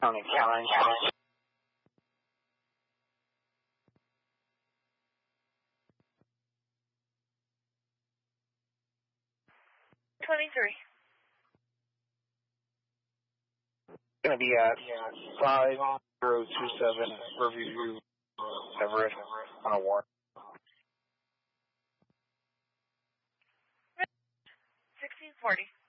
County Challenge. 23. Going to be at 5027 Riverview, Everett, on a warrant. 1640.